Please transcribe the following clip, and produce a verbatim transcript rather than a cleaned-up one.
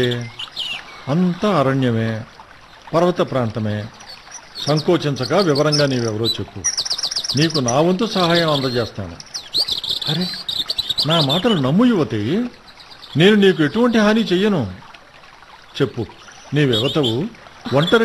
అంతా అరణ్యమే, పర్వత ప్రాంతమే. సంకోచించక వివరంగా నీవెవరో చెప్పు. నీకు నా వంతు సహాయం అందజేస్తాను. అరే, నా మాటలు నమ్ము యువతి. నేను నీకు ఎటువంటి హాని చెయ్యను. చెప్పు, నీవెవతవు? ఒంటరి